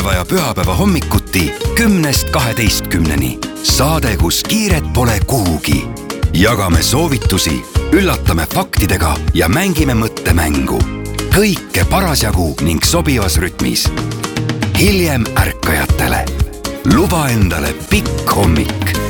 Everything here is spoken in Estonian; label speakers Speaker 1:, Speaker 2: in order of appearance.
Speaker 1: laupäeva ja pühapäeva hommikuti 10–12. Saade, kus kiiret pole kuhugi. Jagame soovitusi, üllatame faktidega ja mängime mõttemängu. Kõike parasjagu ning sobivas rütmis. Hiljem ärkajatele. Luba endale pikk hommik